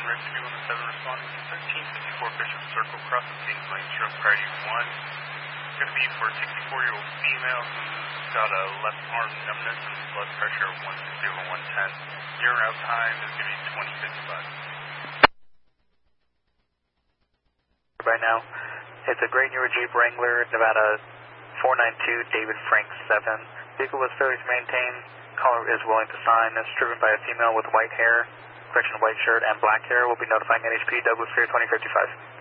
Rescue 107 responding to 1354 Bishop Circle, crossing Kings Lane, stroke priority 1. Going to be for a 64-year-old female who's got a left arm numbness and blood pressure of 160/110. Your route time is going to be 2055. Right now, it's a gray Newer Jeep Wrangler, Nevada 492, David Frank 7. Vehicle was failure to maintain. Caller is willing to sign. It's driven by a female with white hair, white shirt, and black hair. We'll be notifying NHP Douglas Fair 2055.